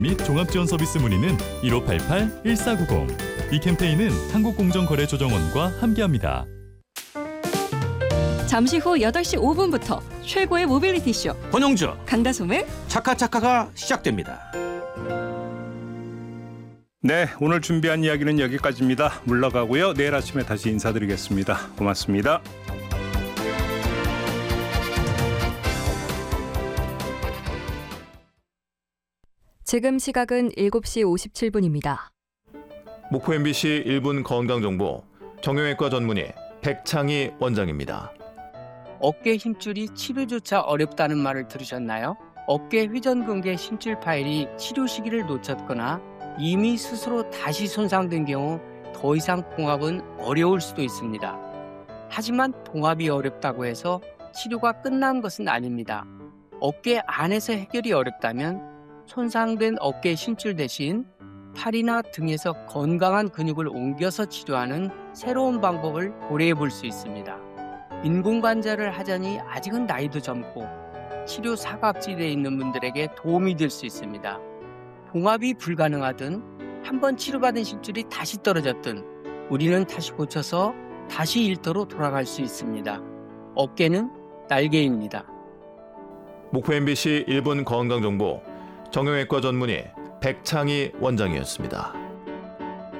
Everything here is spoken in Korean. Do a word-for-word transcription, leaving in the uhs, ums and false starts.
및 종합지원 서비스 문의는 일오팔팔 일사구공. 이 캠페인은 한국공정거래조정원과 함께합니다. 잠시 후 여덟 시 오 분부터 최고의 모빌리티 쇼 권영주 강다솜의 차카차카가 시작됩니다. 네, 오늘 준비한 이야기는 여기까지입니다. 물러가고요. 내일 아침에 다시 인사드리겠습니다. 고맙습니다. 지금 시각은 일곱 시 오십칠 분입니다. 목포 엠비씨 일 분 건강정보 정형외과 전문의 백창희 원장입니다. 어깨 힘줄이 치료조차 어렵다는 말을 들으셨나요? 어깨 회전근개 힘줄 파일이 치료 시기를 놓쳤거나 이미 스스로 다시 손상된 경우 더 이상 봉합은 어려울 수도 있습니다. 하지만 봉합이 어렵다고 해서 치료가 끝난 것은 아닙니다. 어깨 안에서 해결이 어렵다면 손상된 어깨 힘줄 대신 팔이나 등에서 건강한 근육을 옮겨서 치료하는 새로운 방법을 고려해 볼 수 있습니다. 인공관절을 하자니 아직은 나이도 젊고 치료 사각지대에 있는 분들에게 도움이 될 수 있습니다. 봉합이 불가능하든 한번 치료받은 힘줄이 다시 떨어졌든 우리는 다시 고쳐서 다시 일터로 돌아갈 수 있습니다. 어깨는 날개입니다. 목포 엠비씨 일 분 건강정보 정형외과 전문의 백창희 원장이었습니다.